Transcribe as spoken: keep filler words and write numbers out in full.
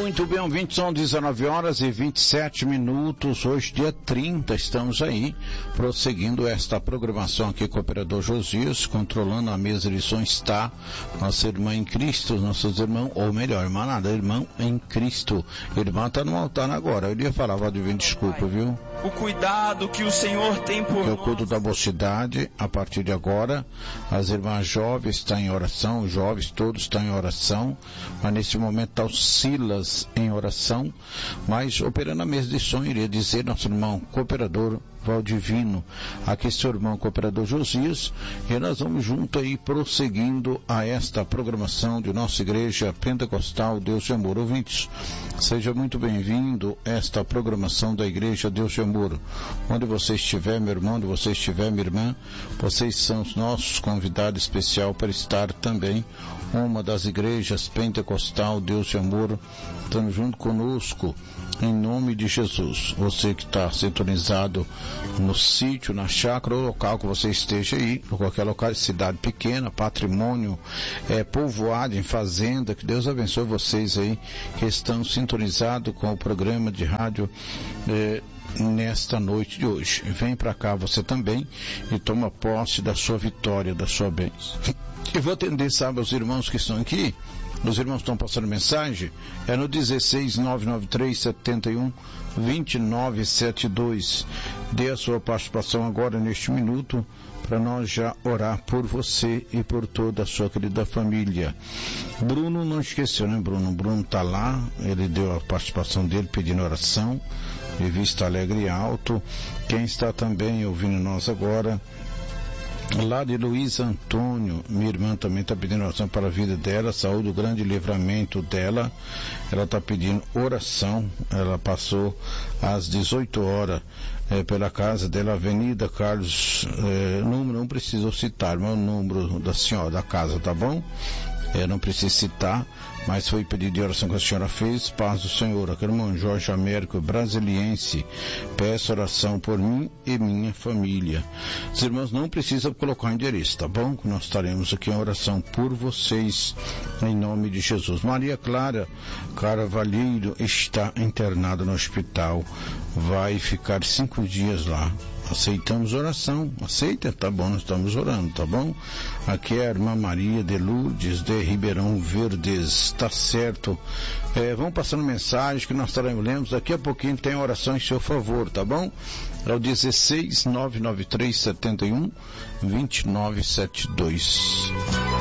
Muito bem, ouvintes, são dezenove horas e vinte e sete minutos, hoje dia trinta, estamos aí, prosseguindo esta programação aqui com o operador Josias, controlando a mesa de som está nossa irmã em Cristo, nossos irmãos, ou melhor, irmã nada, irmão em Cristo, irmã está no altar agora, eu ia falar, Valdivino, desculpa, viu? O cuidado que o Senhor tem por Eu nós. cuido da mocidade, a partir de agora, as irmãs jovens estão em oração, os jovens todos estão em oração, mas nesse momento está o Silas em oração, mas operando a mesa de som, iria dizer nosso irmão cooperador Valdivino, aqui seu irmão cooperador Josias, e nós vamos junto aí prosseguindo a esta programação de nossa igreja pentecostal Deus de Amor. Ouvintes, seja muito bem-vindo a esta programação da igreja Deus de Amor. Onde você estiver, meu irmão, onde você estiver, minha irmã, vocês são os nossos convidados especial para estar também uma das igrejas pentecostal Deus de Amor, estando junto conosco em nome de Jesus. Você que está sintonizado no sítio, na chácara ou local que você esteja aí, ou qualquer local, cidade pequena, patrimônio, é, povoado, em fazenda, que Deus abençoe vocês aí que estão sintonizados com o programa de rádio é, nesta noite de hoje. Vem para cá você também e toma posse da sua vitória, da sua bênção. Eu vou atender, sabe, os irmãos que estão aqui, os irmãos estão passando mensagem, é no dezesseis nove nove três sete um dois nove sete dois. Dê a sua participação agora neste minuto, para nós já orar por você e por toda a sua querida família. Bruno não esqueceu, né, Bruno? Bruno está lá, ele deu a participação dele pedindo oração, de Vista Alegre e Alto. Quem está também ouvindo nós agora, lá de Luiz Antônio, minha irmã também está pedindo oração para a vida dela, saúde, o grande livramento dela. Ela está pedindo oração. Ela passou às dezoito horas é, pela casa dela, Avenida Carlos, é, número, não preciso citar, mas o número da senhora, da casa, tá bom? Eu não preciso citar, mas foi pedido de oração que a senhora fez. Paz do Senhor, aquele irmão Jorge Américo, brasiliense, peço oração por mim e minha família. Os irmãos não precisam colocar o endereço, tá bom? Nós estaremos aqui em oração por vocês, em nome de Jesus. Maria Clara Carvalheiro está internada no hospital, vai ficar cinco dias lá. Aceitamos oração, aceita? Tá bom, nós estamos orando, tá bom? Aqui é a irmã Maria de Lourdes de Ribeirão Verdes, tá certo? É, vamos passando mensagem que nós estaremos lendo, daqui a pouquinho tem oração em seu favor, tá bom? É o dezesseis nove nove três sete um dois nove sete dois.